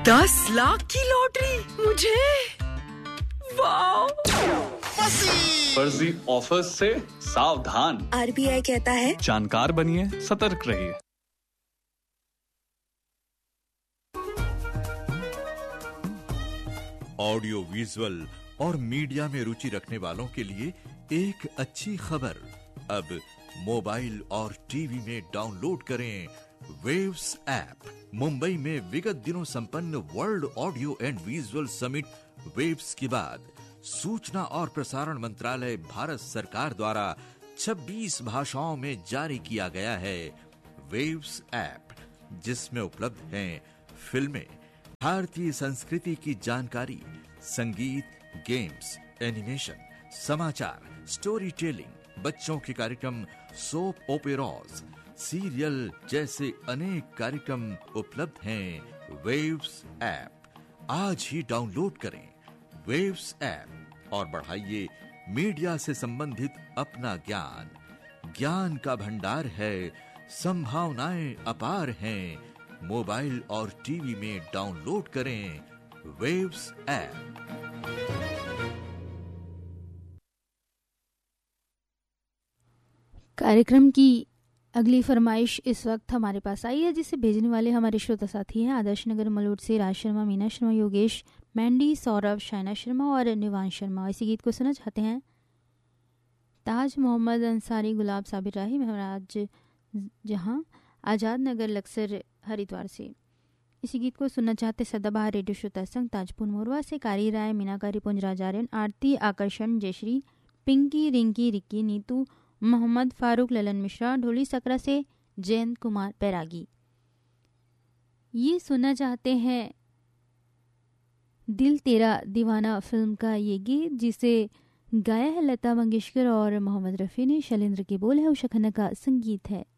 10 लाख की लॉटरी मुझे, वाह। फर्जी ऑफर से सावधान। RBI कहता है जानकार बनिए, सतर्क रहिए। ऑडियो विजुअल और मीडिया में रुचि रखने वालों के लिए एक अच्छी खबर। अब मोबाइल और टीवी में डाउनलोड करें वेव्स ऐप। मुंबई में विगत दिनों संपन्न world audio and visual summit waves के बाद सूचना और प्रसारण मंत्रालय भारत सरकार द्वारा 26 भाषाओं में जारी किया गया है वेव्स ऐप, जिसमें उपलब्ध हैं फिल्में, भारतीय संस्कृति की जानकारी, संगीत, गेम्स, एनिमेशन, समाचार, स्टोरी टेलिंग, बच्चों के कार्यक्रम, सोप ओपेराज, सीरियल जैसे अनेक कार्यक्रम उपलब्ध हैं वेव्स ऐप। आज ही डाउनलोड करें वेव्स ऐप और बढ़ाइए मीडिया से संबंधित अपना ज्ञान। ज्ञान का भंडार है, संभावनाएं अपार हैं। मोबाइल और टीवी में डाउनलोड करें वेव्स ऐप। कार्यक्रम की अगली फरमाइश इस वक्त हमारे पास आई है, जिसे भेजने वाले हमारे श्रोता साथी हैं आदर्श नगर मलूट से राज शर्मा, मीना शर्मा, योगेश, मैंडी, सौरभ, शाइना शर्मा और निवांश शर्मा। इसी गीत को सुनना चाहते हैं ताज मोहम्मद अंसारी, गुलाब साबिर राही, महराज जहां, आज़ाद नगर, लक्सर, हरिद्वार से। इसी गीत को सुनना चाहते सदाबहार रेडियो श्रोता संघ, ताजपुर मोरवा से कारी राय, मीनाकारी, पुंजराजार्यन, आरती, आकर्षण, जयश्री, पिंकी, रिंकी, रिक्की, नीतू, मोहम्मद फारूक, ललन मिश्रा, ढोली सकरा से जयंत कुमार बैरागी। ये सुनना चाहते हैं दिल तेरा दीवाना फिल्म का ये गीत, जिसे गाया है लता मंगेशकर और मोहम्मद रफ़ी ने। शैलेंद्र के बोल है, उषा खन्ना का संगीत है।